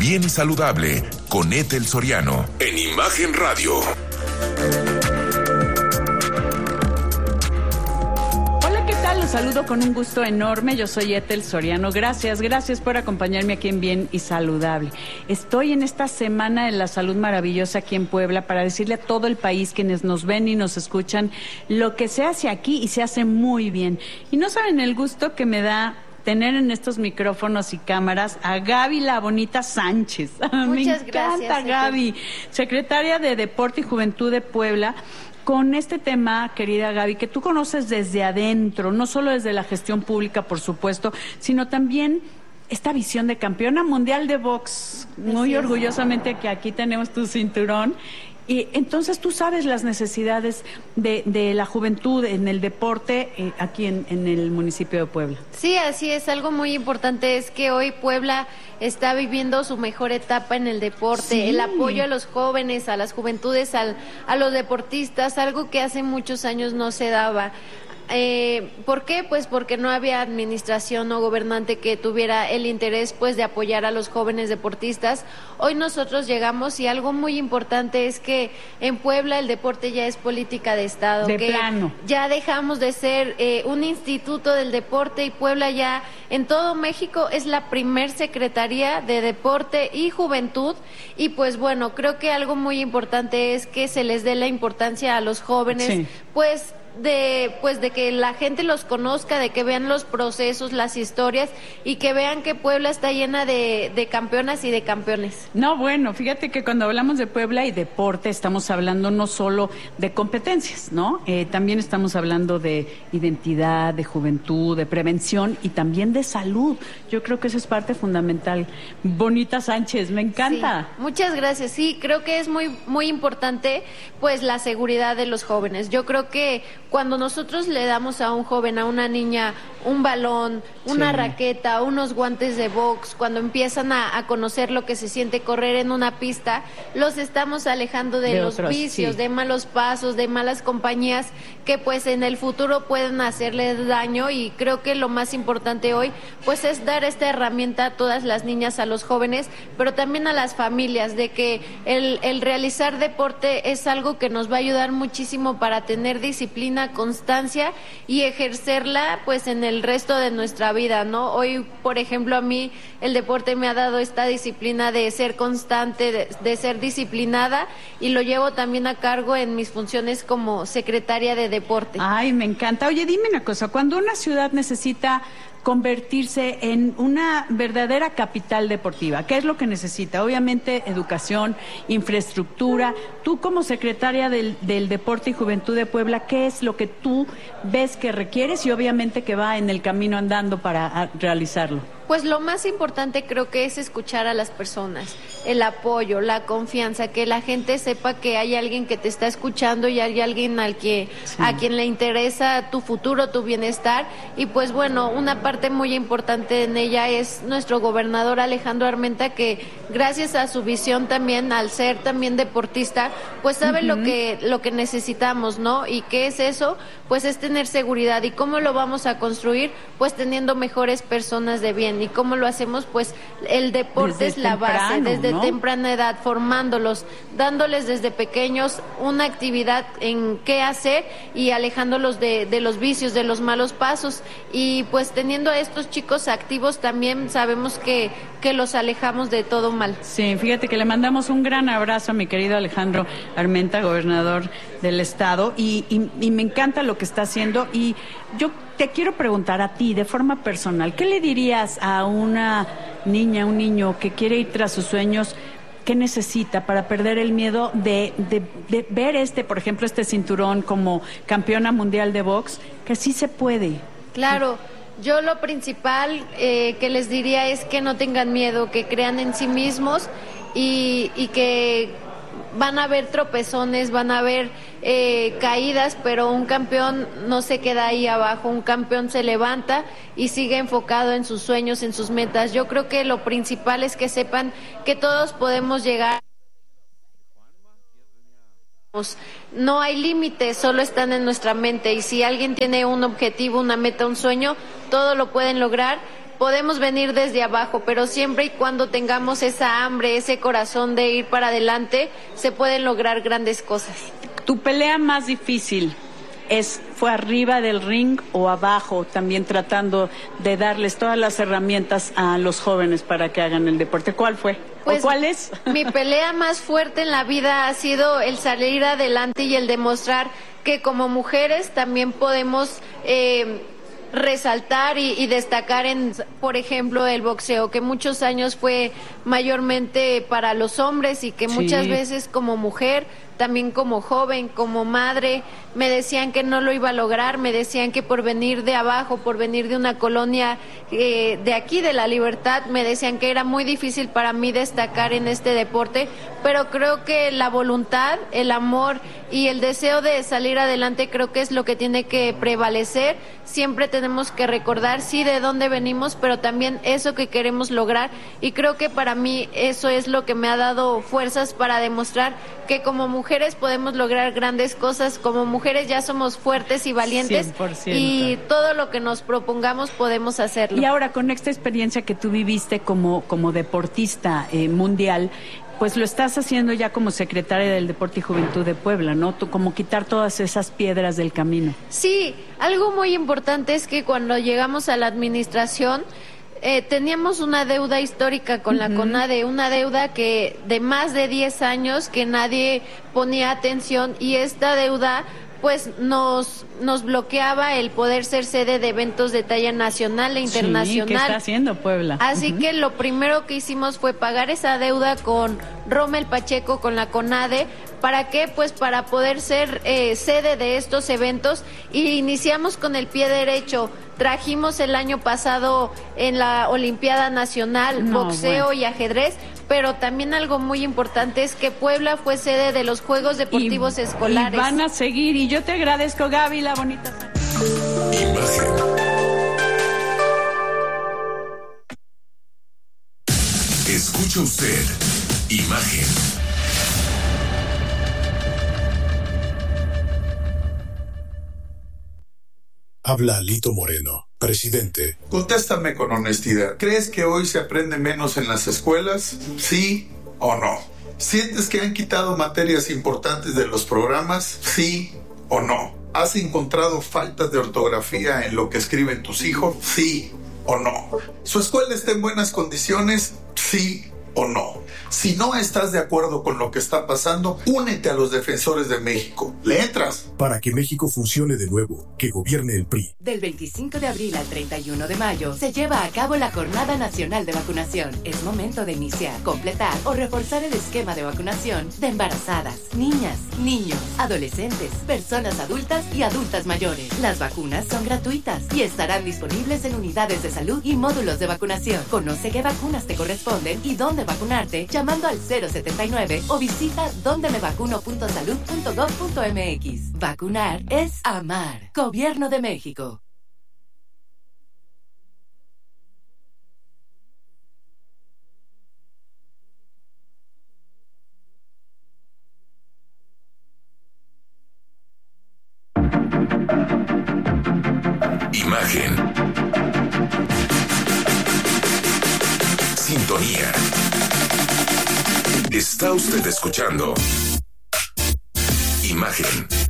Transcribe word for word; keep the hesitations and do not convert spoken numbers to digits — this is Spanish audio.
Bien y Saludable con Ethel Soriano en Imagen Radio. Los saludo con un gusto enorme. Yo soy Ethel Soriano. Gracias, gracias por acompañarme aquí en Bien y Saludable. Estoy en esta semana de la salud maravillosa aquí en Puebla para decirle a todo el país, quienes nos ven y nos escuchan, lo que se hace aquí y se hace muy bien. Y no saben el gusto que me da tener en estos micrófonos y cámaras a Gaby La Bonita Sánchez. Muchas me encanta, gracias, Gaby, secretaria de Deporte y Juventud de Puebla. Con este tema, querida Gaby, que tú conoces desde adentro, no solo desde la gestión pública, por supuesto, sino también esta visión de campeona mundial de box, muy sí, orgullosamente que aquí tenemos tu cinturón. Y entonces tú sabes las necesidades de, de la juventud en el deporte eh, aquí en, en el municipio de Puebla. Sí, así es. Algo muy importante es que hoy Puebla está viviendo su mejor etapa en el deporte. Sí. El apoyo a los jóvenes, a las juventudes, al, a los deportistas, algo que hace muchos años no se daba. Eh, ¿Por qué? Pues porque no había administración o gobernante que tuviera el interés pues de apoyar a los jóvenes deportistas. Hoy nosotros llegamos y algo muy importante es que en Puebla el deporte ya es política de Estado. De que plano. Ya dejamos de ser eh, un instituto del deporte y Puebla ya en todo México es la primer secretaría de deporte y juventud y pues bueno, creo que algo muy importante es que se les dé la importancia a los jóvenes, sí. pues de pues de que la gente los conozca, de que vean los procesos, las historias y que vean que Puebla está llena de, de campeonas y de campeones. No, bueno, fíjate que cuando hablamos de Puebla y deporte estamos hablando no solo de competencias, ¿no? Eh, también estamos hablando de identidad, de juventud, de prevención y también de salud. Yo creo que eso es parte fundamental. Bonita Sánchez, me encanta. Sí, muchas gracias. Sí, creo que es muy muy importante pues la seguridad de los jóvenes. Yo creo que cuando nosotros le damos a un joven, a una niña, un balón, una sí. raqueta, unos guantes de box, cuando empiezan a, a conocer lo que se siente correr en una pista, los estamos alejando de, de los otros, vicios, sí. de malos pasos, de malas compañías que pues en el futuro pueden hacerles daño y creo que lo más importante hoy pues es dar esta herramienta a todas las niñas, a los jóvenes, pero también a las familias, de que el, el realizar deporte es algo que nos va a ayudar muchísimo para tener disciplina, constancia y ejercerla pues en el resto de nuestra vida, ¿no? Hoy, por ejemplo, a mí el deporte me ha dado esta disciplina de ser constante, de, de ser disciplinada y lo llevo también a cargo en mis funciones como secretaria de deporte. Ay, me encanta. Oye, dime una cosa, cuando una ciudad necesita convertirse en una verdadera capital deportiva, ¿qué es lo que necesita? Obviamente educación, infraestructura. Tú como secretaria del, del Deporte y Juventud de Puebla, ¿qué es lo que tú ves que requieres y obviamente que va en el camino andando para realizarlo? Pues lo más importante creo que es escuchar a las personas, el apoyo, la confianza, que la gente sepa que hay alguien que te está escuchando y hay alguien al que sí. a quien le interesa tu futuro, tu bienestar y pues bueno, una parte muy importante en ella es nuestro gobernador Alejandro Armenta, que gracias a su visión también, al ser también deportista, pues sabe uh-huh. lo que lo que necesitamos, ¿no? ¿Y qué es eso? Pues es tener seguridad. ¿Y cómo lo vamos a construir? Pues teniendo mejores personas de bien. ¿Y cómo lo hacemos? Pues el deporte desde es la temprano, base, desde ¿no? temprana edad, formándolos, dándoles desde pequeños una actividad en qué hacer y alejándolos de, de los vicios, de los malos pasos. Y pues teniendo a estos chicos activos también sabemos que, que los alejamos de todo mal. Sí, fíjate que le mandamos un gran abrazo a mi querido Alejandro Armenta, gobernador del estado, y, y, y me encanta lo que está haciendo. Y yo te quiero preguntar a ti, de forma personal, ¿qué le dirías a una niña, un niño que quiere ir tras sus sueños? ¿Qué necesita para perder el miedo de, de, de ver este, por ejemplo, este cinturón como campeona mundial de box? Que sí se puede. Claro. Yo lo principal eh, que les diría es que no tengan miedo, que crean en sí mismos y, y que van a haber tropezones, van a haber eh, caídas, pero un campeón no se queda ahí abajo, un campeón se levanta y sigue enfocado en sus sueños, en sus metas. Yo creo que lo principal es que sepan que todos podemos llegar. No hay límites, solo están en nuestra mente y si alguien tiene un objetivo, una meta, un sueño, todo lo pueden lograr podemos venir desde abajo, pero siempre y cuando tengamos esa hambre, ese corazón de ir para adelante, se pueden lograr grandes cosas. ¿Tu pelea más difícil es fue arriba del ring o abajo, también tratando de darles todas las herramientas a los jóvenes para que hagan el deporte? ¿Cuál fue? Pues, ¿O cuál es? Mi pelea más fuerte en la vida ha sido el salir adelante y el demostrar que como mujeres también podemos eh, resaltar y, y destacar en, por ejemplo, el boxeo, que muchos años fue mayormente para los hombres y que Sí. muchas veces como mujer, también como joven, como madre, me decían que no lo iba a lograr, me decían que por venir de abajo, por venir de una colonia eh, de aquí, de La Libertad, me decían que era muy difícil para mí destacar en este deporte, pero creo que la voluntad, el amor y el deseo de salir adelante creo que es lo que tiene que prevalecer. Siempre tenemos que recordar, sí, de dónde venimos, pero también eso que queremos lograr, y creo que para mí eso es lo que me ha dado fuerzas para demostrar que como mujeres podemos lograr grandes cosas, como mujeres ya somos fuertes y valientes cien por ciento. y todo lo que nos propongamos podemos hacerlo. Y ahora, con esta experiencia que tú viviste como, como deportista eh, mundial, pues lo estás haciendo ya como secretaria del Deporte y Juventud de Puebla, ¿no? Tú, como quitar todas esas piedras del camino. Sí, algo muy importante es que cuando llegamos a la administración eh, teníamos una deuda histórica con uh-huh. la CONADE, una deuda que de más de diez años que nadie ponía atención, y esta deuda pues nos nos bloqueaba el poder ser sede de eventos de talla nacional e internacional. Sí, ¿qué está haciendo Puebla? Así uh-huh. que lo primero que hicimos fue pagar esa deuda con Rommel Pacheco, con la CONADE. ¿Para qué? Pues para poder ser eh, sede de estos eventos, y iniciamos con el pie derecho. Trajimos el año pasado en la Olimpiada Nacional no, boxeo bueno. y ajedrez, pero también algo muy importante es que Puebla fue sede de los Juegos Deportivos y, Escolares. Y van a seguir, y yo te agradezco, Gaby, la bonita. Imagen. Escucha usted Imagen. Habla Alito Moreno, presidente. Contéstame con honestidad. ¿Crees que hoy se aprende menos en las escuelas? ¿Sí o no? ¿Sientes que han quitado materias importantes de los programas? ¿Sí o no? ¿Has encontrado faltas de ortografía en lo que escriben tus hijos? ¿Sí o no? ¿Su escuela está en buenas condiciones? ¿Sí o no? Si no estás de acuerdo con lo que está pasando, únete a los defensores de México. ¿Le entras? Para que México funcione de nuevo, que gobierne el P R I. Del veinticinco de abril al treinta y uno de mayo se lleva a cabo la Jornada Nacional de Vacunación. Es momento de iniciar, completar o reforzar el esquema de vacunación de embarazadas, niñas, niños, adolescentes, personas adultas y adultas mayores. Las vacunas son gratuitas y estarán disponibles en unidades de salud y módulos de vacunación. Conoce qué vacunas te corresponden y dónde vacunarte llamando al cero setenta y nueve o visita donde me vacuno punto salud punto gob punto mx. Vacunar es amar. Gobierno de México. Imagen. Sintonía. Está usted escuchando Imagen.